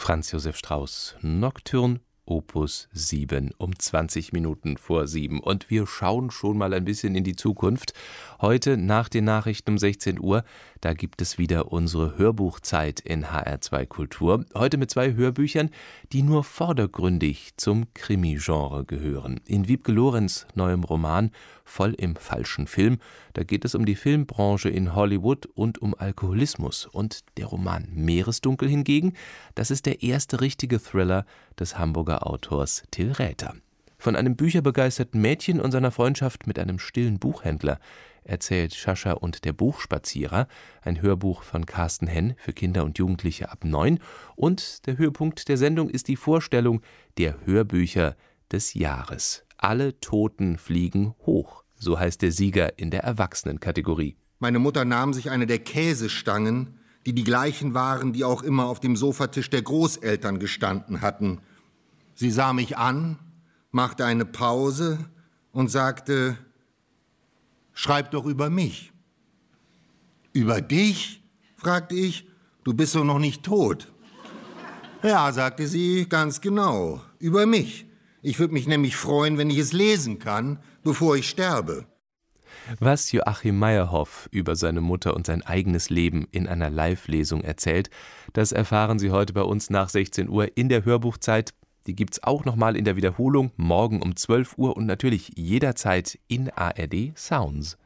Franz Josef Strauß, Nocturne, Opus 7, um 20 Minuten vor 7. Und wir schauen schon mal ein bisschen in die Zukunft. Heute nach den Nachrichten um 16 Uhr, da gibt es wieder unsere Hörbuchzeit in HR2 Kultur. Heute mit 2 Hörbüchern, die nur vordergründig zum Krimi-Genre gehören. In Wiebke Lorenz' neuem Roman Voll im falschen Film, da geht es um die Filmbranche in Hollywood und um Alkoholismus. Und der Roman Meeresdunkel hingegen, das ist der erste richtige Thriller des Hamburger Autors Till Räther. Von einem bücherbegeisterten Mädchen und seiner Freundschaft mit einem stillen Buchhändler erzählt Schascha und der Buchspazierer, ein Hörbuch von Carsten Henn für Kinder und Jugendliche ab 9. Und der Höhepunkt der Sendung ist die Vorstellung der Hörbücher des Jahres. Alle Toten fliegen hoch, so heißt der Sieger in der Erwachsenenkategorie. Meine Mutter nahm sich eine der Käsestangen, die die gleichen waren, die auch immer auf dem Sofatisch der Großeltern gestanden hatten. Sie sah mich an, machte eine Pause und sagte: »Schreib doch über mich.« »Über dich?« fragte ich. »Du bist doch noch nicht tot.« »Ja«, sagte sie, »ganz genau, über mich. Ich würde mich nämlich freuen, wenn ich es lesen kann, bevor ich sterbe.« Was Joachim Meyerhoff über seine Mutter und sein eigenes Leben in einer Live-Lesung erzählt, das erfahren Sie heute bei uns nach 16 Uhr in der Hörbuchzeit. Die gibt's auch nochmal in der Wiederholung morgen um 12 Uhr und natürlich jederzeit in ARD Sounds.